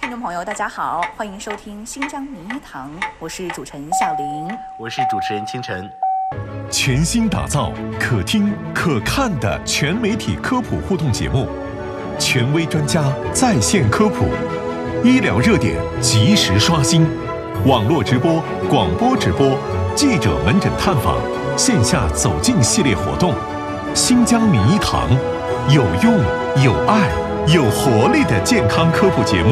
听众朋友大家好，欢迎收听新疆名医堂，我是主持人小玲， 我是主持人清晨。 全新打造可听可看的全媒体科普互动节目，权威专家在线科普，医疗热点及时刷新，网络直播、广播直播，记者门诊探访，线下走进系列活动。新疆名医堂，有用、有爱、有活力的健康科普节目。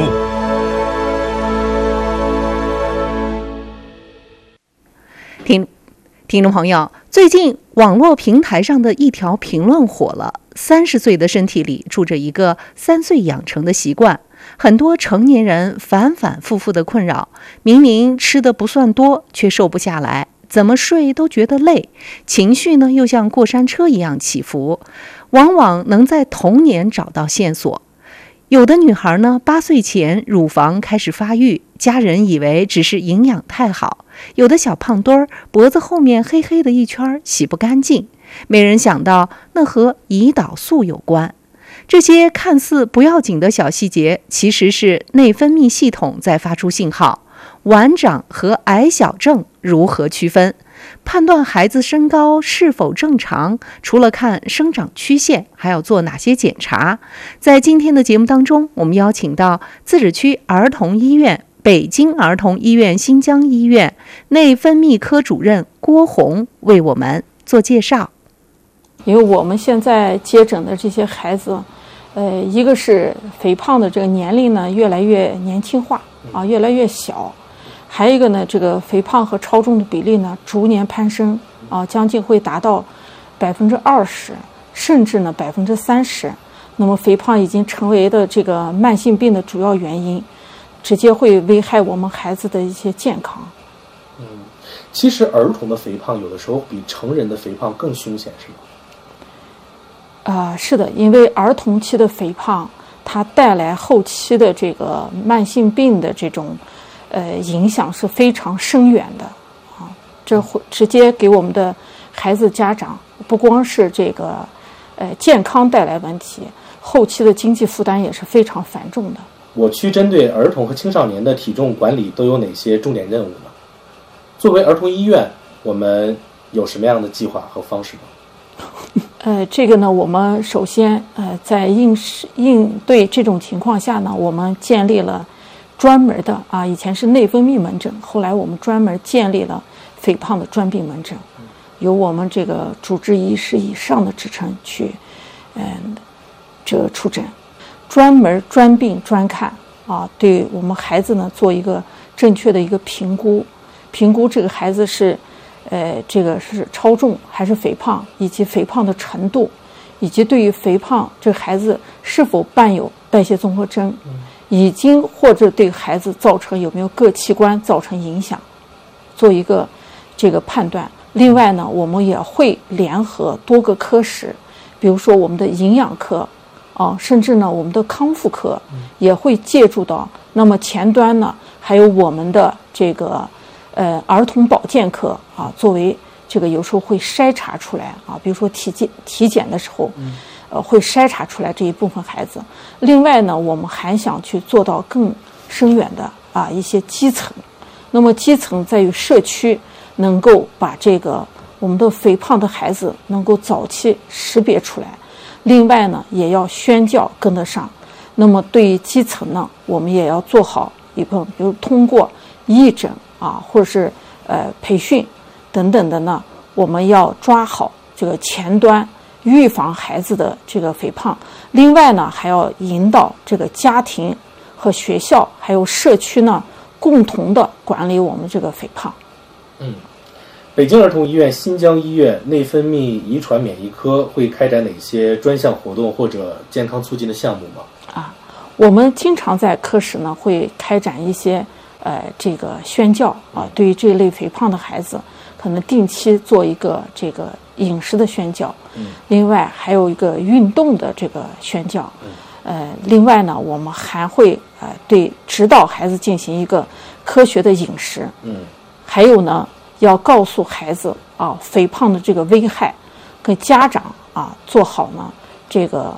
听众朋友，最近网络平台上的一条评论火了：30岁的身体里住着一个3岁养成的习惯，很多成年人反反复复的困扰，明明吃的不算多，却瘦不下来，怎么睡都觉得累，情绪呢又像过山车一样起伏，往往能在童年找到线索。有的女孩呢，8岁前乳房开始发育，家人以为只是营养太好；有的小胖墩儿脖子后面黑黑的一圈洗不干净，没人想到那和胰岛素有关。这些看似不要紧的小细节，其实是内分泌系统在发出信号。晚长和矮小症如何区分？判断孩子身高是否正常，除了看生长曲线，还要做哪些检查？在今天的节目当中，我们邀请到自治区儿童医院、北京儿童医院新疆医院内分泌科主任郭红为我们做介绍。 因为我们现在接诊的这些孩子，一个是肥胖的这个年龄呢越来越年轻化啊，越来越小。还有一个呢，这个肥胖和超重的比例呢逐年攀升啊，将近会达到20%，甚至呢30%。那么肥胖已经成为的这个慢性病的主要原因，直接会危害我们孩子的一些健康。 其实儿童的肥胖有的时候比成人的肥胖更凶险，是吗？ 是的，因为儿童期的肥胖，它带来后期的这个慢性病的这种影响是非常深远的啊，这会直接给我们的孩子家长不光是这个健康带来问题，后期的经济负担也是非常繁重的。 我区针对儿童和青少年的体重管理都有哪些重点任务呢？作为儿童医院，我们有什么样的计划和方式呢？ 这个呢，我们首先在应对这种情况下呢，我们建立了专门的以前是内分泌门诊，后来我们专门建立了肥胖的专病门诊，由我们这个主治医师以上的职称去这个出诊，专门专病专看啊，对我们孩子呢做一个正确的一个评估这个孩子是这个是超重还是肥胖，以及肥胖的程度，以及对于肥胖这个孩子是否伴有代谢综合征，已经或者对孩子造成有没有各器官造成影响，做一个这个判断。另外呢，我们也会联合多个科室，比如说我们的营养科甚至呢我们的康复科也会借助到。那么前端呢还有我们的这个儿童保健科作为这个有时候会筛查出来比如说体检的时候会筛查出来这一部分孩子。另外呢，我们还想去做到更深远的一些基层。那么基层在于社区能够把这个我们的肥胖的孩子能够早期识别出来。另外呢，也要宣教跟得上。那么对于基层呢，我们也要做好一个，比如通过义诊或者是培训等等的呢，我们要抓好这个前端，预防孩子的这个肥胖。另外呢，还要引导这个家庭和学校还有社区呢共同的管理我们这个肥胖。 北京儿童医院新疆医院内分泌遗传免疫科会开展哪些专项活动或者健康促进的项目吗？ 我们经常在科室呢会开展一些这个宣教对于这类肥胖的孩子，可能定期做一个这个饮食的宣教，另外还有一个运动的这个宣教，另外呢，我们还会对指导孩子进行一个科学的饮食，还有呢，要告诉孩子肥胖的这个危害，跟家长做好呢这个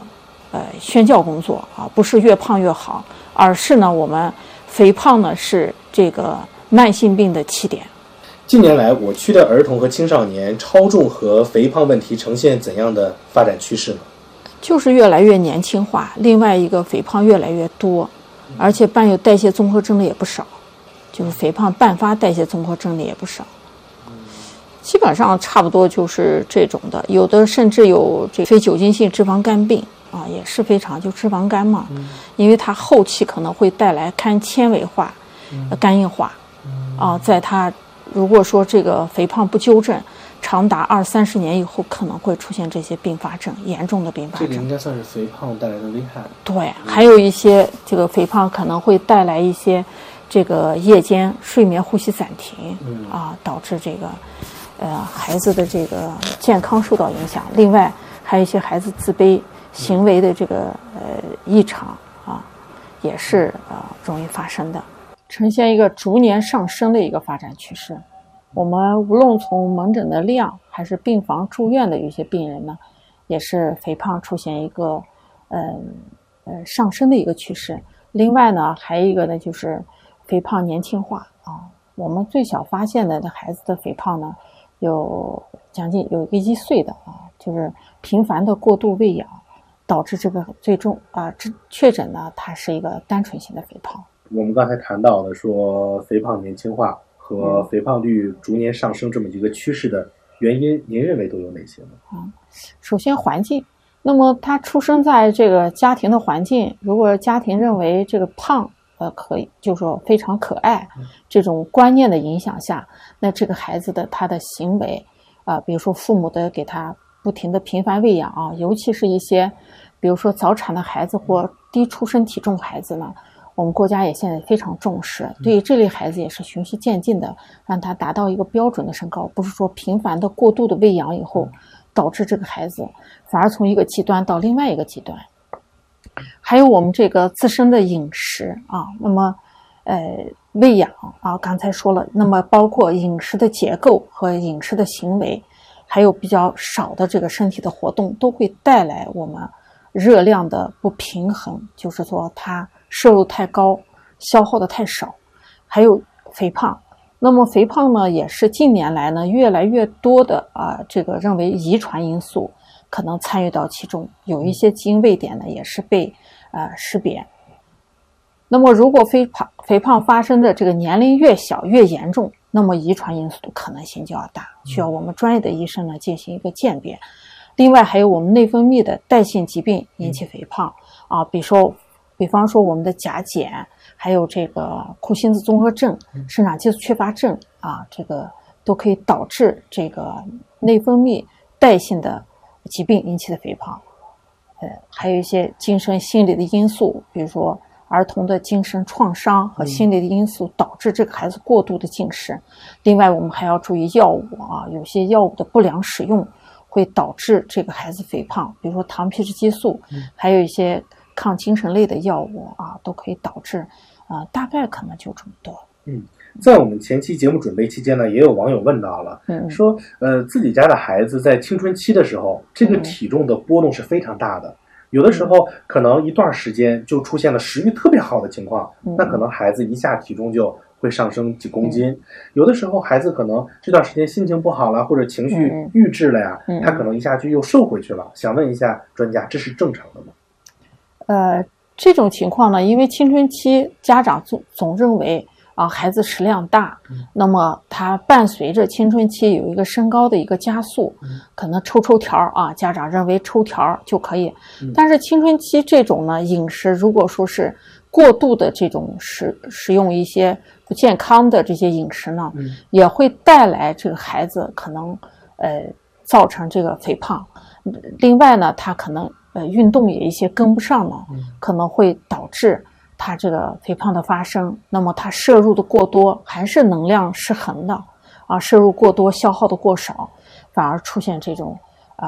宣教工作啊，不是越胖越好，而是呢我们肥胖呢是这个慢性病的起点。 近年来，我区的儿童和青少年超重和肥胖问题呈现怎样的发展趋势呢？ 就是越来越年轻化，另外一个肥胖越来越多，而且伴有代谢综合征的也不少，就是肥胖伴发代谢综合征的也不少。基本上差不多就是这种的，有的甚至有这非酒精性脂肪肝病啊，也是非常就脂肪肝嘛，因为它后期可能会带来肝纤维化、肝硬化啊，在它如果说这个肥胖不纠正，长达20-30年以后，可能会出现这些并发症，严重的并发症。 这个应该算是肥胖带来的危害。 对，还有一些这个肥胖可能会带来一些这个夜间睡眠呼吸暂停啊，导致这个孩子的这个健康受到影响。另外还有一些孩子自卑行为的这个异常啊，也是容易发生的，呈现一个逐年上升的一个发展趋势。我们无论从门诊的量还是病房住院的一些病人呢，也是肥胖出现一个上升的一个趋势。另外呢，还有一个呢就是肥胖年轻化啊。我们最小发现的孩子的肥胖呢，有将近有1个1岁的啊，就是频繁的过度喂养，导致这个最终确诊呢，它是一个单纯性的肥胖。 我们刚才谈到的说肥胖年轻化和肥胖率逐年上升这么一个趋势的原因，您认为都有哪些呢？ 首先环境，那么他出生在这个家庭的环境，如果家庭认为这个胖可以就是说非常可爱这种观念的影响下，那这个孩子的他的行为比如说父母的给他不停的频繁喂养啊，尤其是一些比如说早产的孩子或低出生体重孩子呢，我们国家也现在非常重视，对于这类孩子也是循序渐进的，让他达到一个标准的身高，不是说频繁的过度的喂养以后导致这个孩子反而从一个极端到另外一个极端。还有我们这个自身的饮食啊，那么喂养啊，刚才说了，那么包括饮食的结构和饮食的行为，还有比较少的这个身体的活动，都会带来我们热量的不平衡，就是说它摄入太高，消耗的太少，还有肥胖。那么肥胖呢，也是近年来呢越来越多的这个认为遗传因素可能参与到其中，有一些基因位点呢也是被识别。那么如果肥胖发生的这个年龄越小越严重，那么遗传因素的可能性就要大，需要我们专业的医生呢进行一个鉴别。另外还有我们内分泌的代谢疾病引起肥胖啊，比方说我们的甲减，还有这个库欣氏综合症、生长激素缺乏症啊，这个都可以导致这个内分泌代谢的疾病引起的肥胖。还有一些精神心理的因素，比如说儿童的精神创伤和心理的因素导致这个孩子过度的进食。另外我们还要注意药物啊，有些药物的不良使用会导致这个孩子肥胖，比如说糖皮质激素，还有一些抗精神类的药物啊，都可以导致大概可能就这么多。 在我们前期节目准备期间呢，也有网友问到了，说自己家的孩子在青春期的时候，这个体重的波动是非常大的，有的时候可能一段时间就出现了食欲特别好的情况，那可能孩子一下体重就会上升几公斤，有的时候孩子可能这段时间心情不好了，或者情绪郁滞了呀，他可能一下就又瘦回去了。想问一下专家，这是正常的吗？ 这种情况呢，因为青春期家长总认为孩子食量大，那么他伴随着青春期有一个身高的一个加速，可能抽条啊，家长认为抽条就可以。但是青春期这种呢，饮食如果说是过度的这种食用一些不健康的这些饮食呢，也会带来这个孩子可能造成这个肥胖。另外呢，他可能运动也一些跟不上呢，可能会导致他这个肥胖的发生。那么他摄入的过多还是能量失衡的摄入过多消耗的过少，反而出现这种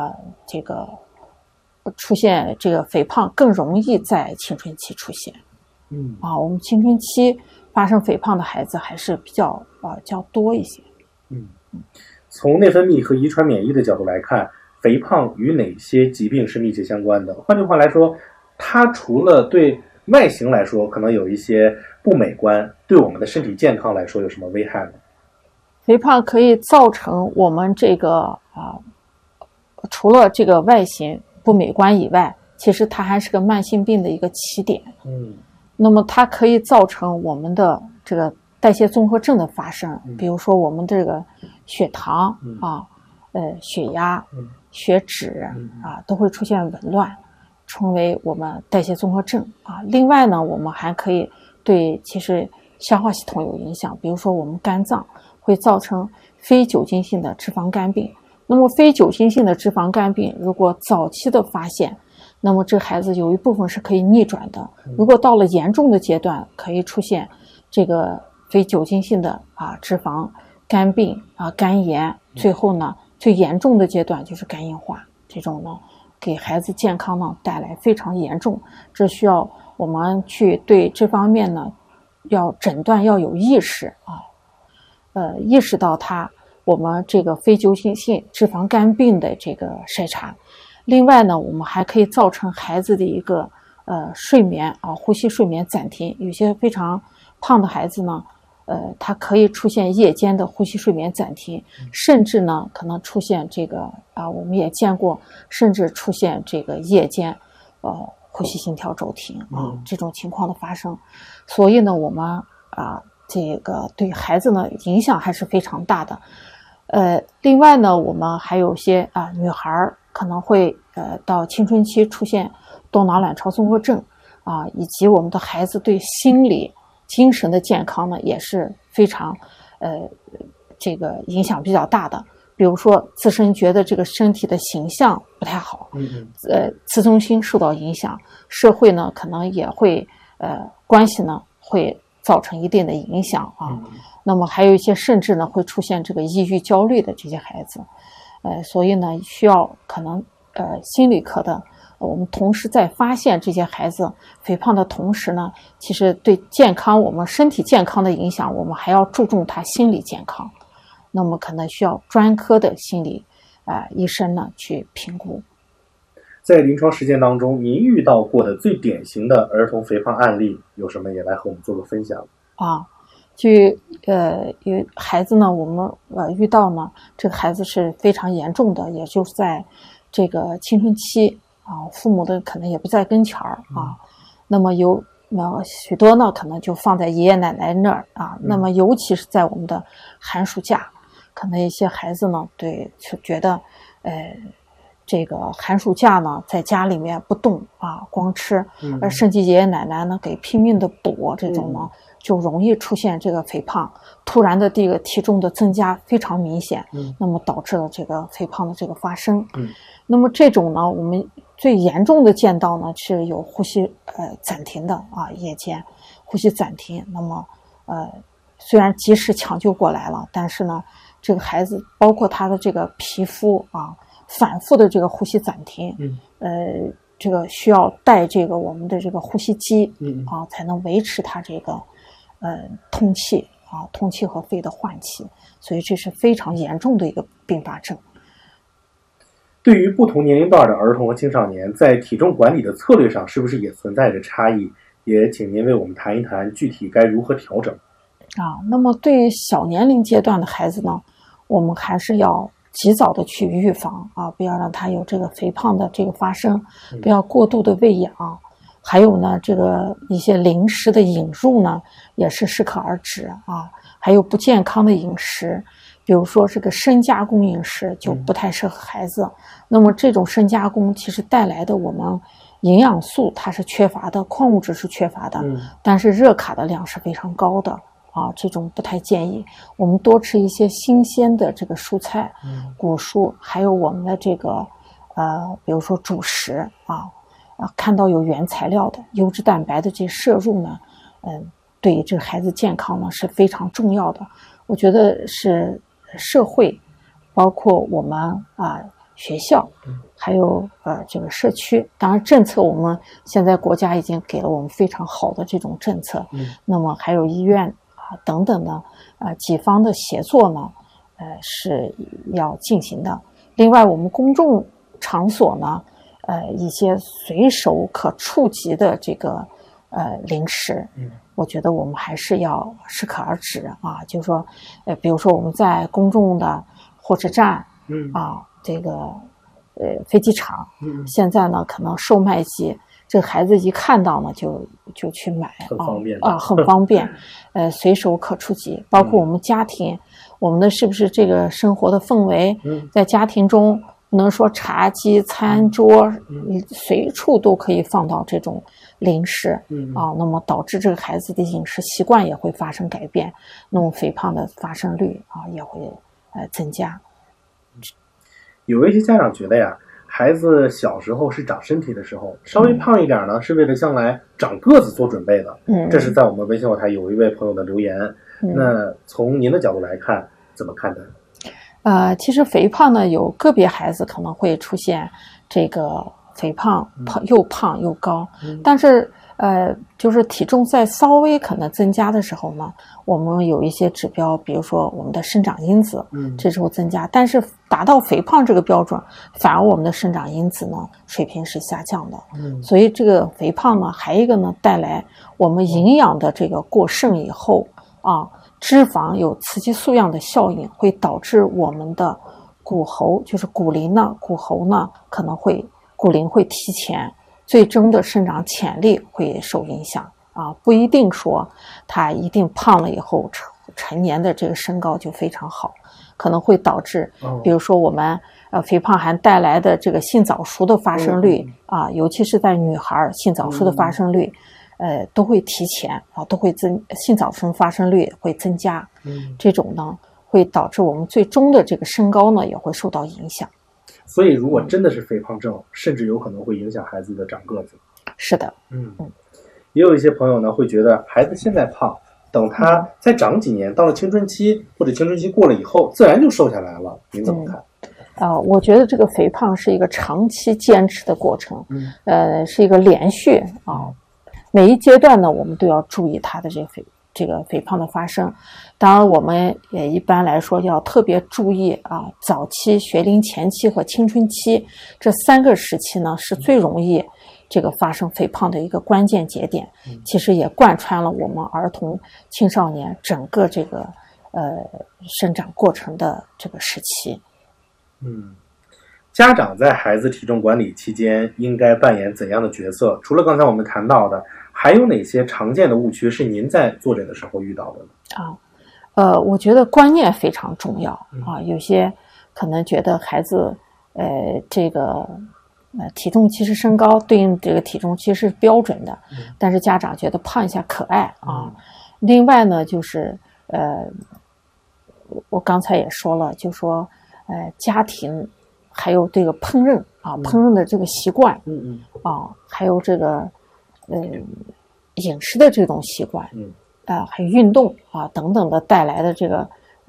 出现这个肥胖更容易在青春期出现。我们青春期发生肥胖的孩子还是比较多一些。 从内分泌和遗传免疫的角度来看，肥胖与哪些疾病是密切相关的？换句话来说， 它除了对外形来说可能有一些不美观，对我们的身体健康来说有什么危害呢？ 肥胖可以造成我们这个除了这个外形不美观以外，其实它还是个慢性病的一个起点。那么它可以造成我们的这个代谢综合症的发生，比如说我们这个血糖血压、血脂都会出现紊乱，成为我们代谢综合症另外呢，我们还可以对其实消化系统有影响，比如说我们肝脏会造成非酒精性的脂肪肝病。那么非酒精性的脂肪肝病如果早期的发现，那么这孩子有一部分是可以逆转的。如果到了严重的阶段，可以出现这个非酒精性的脂肪肝病肝炎，最后呢最严重的阶段就是肝硬化，这种呢给孩子健康呢带来非常严重，这需要我们去对这方面呢要诊断要有意识意识到我们这个非酒精性脂肪肝病的这个筛查。另外呢，我们还可以造成孩子的一个睡眠呼吸睡眠暂停。有些非常胖的孩子呢他可以出现夜间的呼吸睡眠暂停，甚至呢可能出现这个我们也见过，甚至出现这个夜间呼吸心跳骤停这种情况的发生。所以呢，我们这个对孩子呢影响还是非常大的。另外呢，我们还有些女孩可能会到青春期出现多囊卵巢综合症以及我们的孩子对心理精神的健康呢也是非常这个影响比较大的。比如说自身觉得这个身体的形象不太好，自尊心受到影响，社会呢可能也会关系呢会造成一定的影响那么还有一些甚至呢会出现这个抑郁焦虑的这些孩子所以呢需要可能心理科的我们同时在发现这些孩子肥胖的同时呢，其实对健康我们身体健康的影响，我们还要注重他心理健康，那么可能需要专科的心理医生呢去评估。 在临床实践当中，您遇到过的最典型的儿童肥胖案例有什么？也来和我们做个分享有孩子呢，我们遇到呢，这个孩子是非常严重的，也就是在这个青春期父母的可能也不在跟前那么许多呢可能就放在爷爷奶奶那儿那么尤其是在我们的寒暑假，可能一些孩子呢就觉得这个寒暑假呢在家里面不动光吃甚至爷爷奶奶呢给拼命的补，这种呢就容易出现这个肥胖，突然的这个体重的增加非常明显那么导致了这个肥胖的这个发生那么这种呢我们最严重的见到呢是有呼吸暂停的夜间呼吸暂停，那么虽然及时抢救过来了，但是呢这个孩子包括他的这个皮肤反复的这个呼吸暂停这个需要带这个我们的这个呼吸机才能维持他这个通气和肺的换气，所以这是非常严重的一个并发症。 对于不同年龄段的儿童和青少年，在体重管理的策略上是不是也存在着差异？也请您为我们谈一谈具体该如何调整那么对于小年龄阶段的孩子呢，我们还是要及早的去预防不要让他有这个肥胖的这个发生，不要过度的喂养还有呢这个一些零食的引入呢也是适可而止还有不健康的饮食，比如说这个深加工饮食就不太适合孩子那么这种深加工其实带来的我们营养素它是缺乏的，矿物质是缺乏的但是热卡的量是非常高的这种不太建议。我们多吃一些新鲜的这个蔬菜果蔬，还有我们的这个比如说主食看到有原材料的优质蛋白的这些摄入呢对于这个孩子健康呢是非常重要的。我觉得是社会包括我们学校还有这个社区，当然政策我们现在国家已经给了我们非常好的这种政策那么还有医院等等的几方的协作呢是要进行的。另外我们公众场所呢一些随手可触及的这个零食，我觉得我们还是要适可而止啊。就是说，比如说我们在公众的火车站，这个飞机场，现在呢可能售卖机，这个孩子一看到呢就去买， 很方便很方便，随手可触及。包括我们家庭，我们的是不是这个生活的氛围，在家庭中不能说茶几、餐桌，随处都可以放到这种零食，那么导致这个孩子的饮食习惯也会发生改变，那么肥胖的发生率也会增加。 有一些家长觉得呀，孩子小时候是长身体的时候，稍微胖一点呢，是为了将来长个子做准备的。这是在我们微信后台有一位朋友的留言。那从您的角度来看，怎么看待？ 其实肥胖呢，有个别孩子可能会出现这个肥胖，又胖又高，但是就是体重在稍微可能增加的时候呢，我们有一些指标，比如说我们的生长因子，这时候增加，但是达到肥胖这个标准，反而我们的生长因子呢水平是下降的。所以这个肥胖呢，还一个呢带来我们营养的这个过剩以后脂肪有雌激素样的效应，会导致我们的骨喉，就是骨龄呢，骨喉呢可能会骨龄会提前，最终的生长潜力会受影响不一定说他一定胖了以后成年的这个身高就非常好，可能会导致比如说我们肥胖还带来的这个性早熟的发生率尤其是在女孩性早熟的发生率都会提前都会性早熟发生率会增加，这种呢会导致我们最终的这个身高呢也会受到影响。 所以如果真的是肥胖症，甚至有可能会影响孩子的长个子。 是的。 也有一些朋友呢会觉得孩子现在胖，等他再长几年，到了青春期或者青春期过了以后，自然就瘦下来了。您怎么看？ 我觉得这个肥胖是一个长期坚持的过程，是一个连续每一阶段呢我们都要注意它的这个肥胖的发生。当然我们也一般来说要特别注意早期、学龄前期和青春期这3个时期呢是最容易这个发生肥胖的一个关键节点，其实也贯穿了我们儿童青少年整个这个生长过程的这个时期。 家长在孩子体重管理期间应该扮演怎样的角色？除了刚才我们谈到的，还有哪些常见的误区是您在做诊的时候遇到的呢？ 我觉得观念非常重要有些可能觉得孩子这个体重其实身高对应这个体重其实是标准的，但是家长觉得胖一下可爱另外呢就是我刚才也说了，就说家庭还有这个烹饪的这个习惯还有这个饮食的这种习惯还有运动等等的带来的这个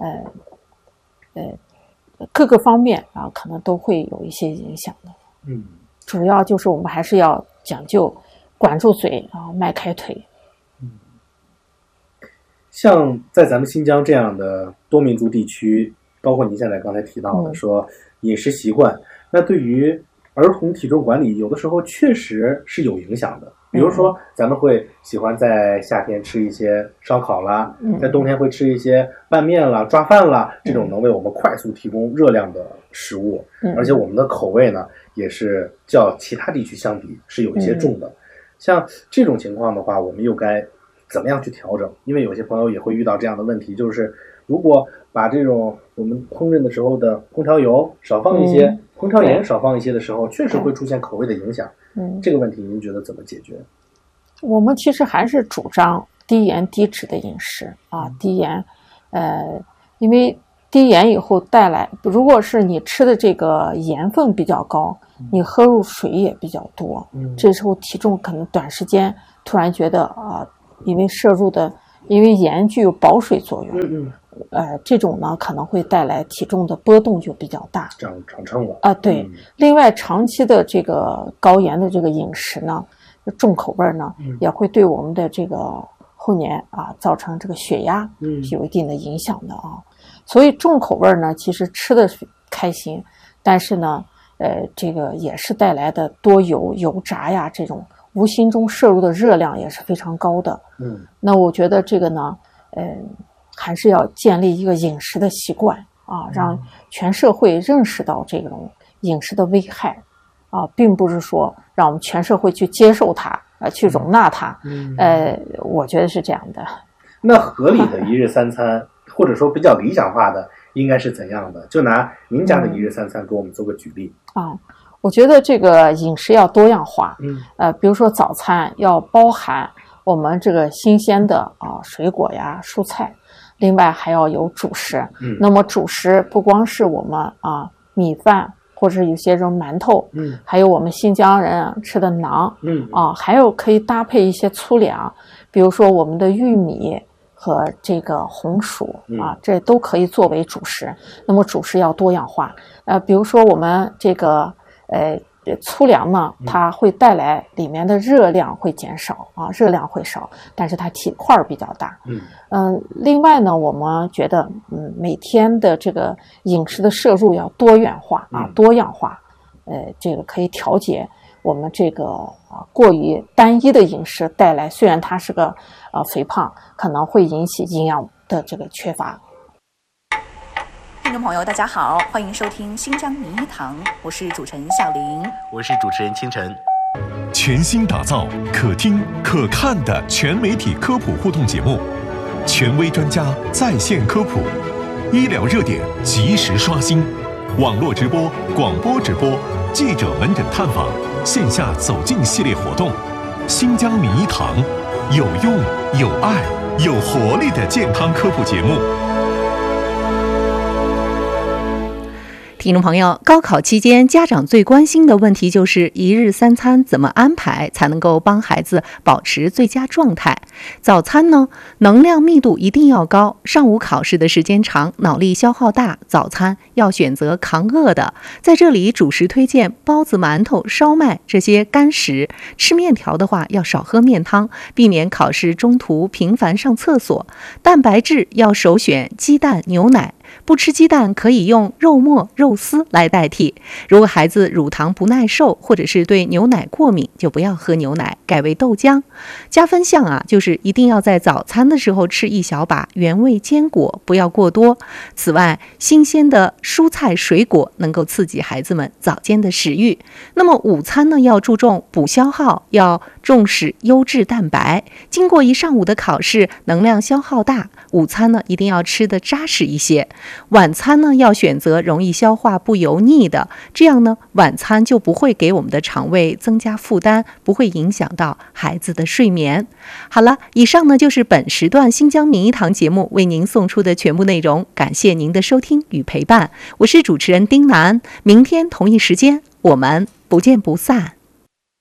各个方面可能都会有一些影响的。主要就是我们还是要讲究管住嘴迈开腿。 像在咱们新疆这样的多民族地区，包括您现在刚才提到的说饮食习惯，那对于儿童体重管理有的时候确实是有影响的。比如说咱们会喜欢在夏天吃一些烧烤啦，在冬天会吃一些拌面啦、抓饭啦，这种能为我们快速提供热量的食物，而且我们的口味呢也是较其他地区相比是有一些重的。像这种情况的话，我们又该怎么样去调整？因为有些朋友也会遇到这样的问题，就是如果把这种我们烹饪的时候的烹调油少放一些，烹调盐少放一些的时候，确实会出现口味的影响。这个问题您觉得怎么解决？ 我们其实还是主张低盐低脂的饮食低盐因为低盐以后带来，如果是你吃的这个盐分比较高，你喝入水也比较多，这时候体重可能短时间突然觉得因为摄入的，因为盐具有保水作用，这种呢可能会带来体重的波动就比较大， 长秤了对。另外长期的这个高盐的这个饮食呢，重口味呢，也会对我们的这个后年造成这个血压是有一定的影响的所以重口味呢其实吃的开心，但是呢这个也是带来的多油、油炸呀，这种无形中摄入的热量也是非常高的。那我觉得这个呢，还是要建立一个饮食的习惯啊，让全社会认识到这种饮食的危害啊，并不是说让我们全社会去接受它，去容纳它。我觉得是这样的。 那合理的一日三餐，或者说比较理想化的，应该是怎样的？就拿您家的一日三餐给我们做个举例。 我觉得这个饮食要多样化。比如说早餐要包含我们这个新鲜的水果呀、蔬菜，另外还要有主食。那么主食不光是我们米饭，或者有些人馒头，还有我们新疆人吃的馕，还有可以搭配一些粗粮，比如说我们的玉米和这个红薯这都可以作为主食。那么主食要多样化。比如说我们这个粗粮呢，它会带来里面的热量会减少热量会少，但是它体块比较大。另外呢，我们觉得每天的这个饮食的摄入要多元化多样化。这个可以调节我们这个过于单一的饮食带来，虽然它是个肥胖，可能会引起营养的这个缺乏。 听众朋友大家好，欢迎收听新疆名医堂，我是主持人小玲， 我是主持人清晨。 全新打造可听可看的全媒体科普互动节目，权威专家在线科普，医疗热点及时刷新，网络直播、广播直播，记者门诊探访，线下走进系列活动。新疆名医堂，有用、有爱、有活力的健康科普节目。 听众朋友，高考期间家长最关心的问题就是一日三餐怎么安排才能够帮孩子保持最佳状态。早餐呢，能量密度一定要高，上午考试的时间长，脑力消耗大，早餐要选择抗饿的。在这里主食推荐包子、馒头、烧麦这些干食，吃面条的话要少喝面汤，避免考试中途频繁上厕所。蛋白质要首选鸡蛋、牛奶，不吃鸡蛋可以用肉末、肉丝来代替。如果孩子乳糖不耐受或者是对牛奶过敏，就不要喝牛奶，改为豆浆。加分项就是一定要在早餐的时候吃一小把原味坚果，不要过多。此外，新鲜的蔬菜水果能够刺激孩子们早间的食欲。那么午餐呢，要注重补消耗，要重视优质蛋白。经过一上午的考试，能量消耗大，午餐呢一定要吃得扎实一些。晚餐呢要选择容易消化不油腻的，这样呢晚餐就不会给我们的肠胃增加负担，不会影响到孩子的睡眠。好了，以上呢就是本时段新疆名医堂节目为您送出的全部内容，感谢您的收听与陪伴，我是主持人丁楠，明天同一时间我们不见不散。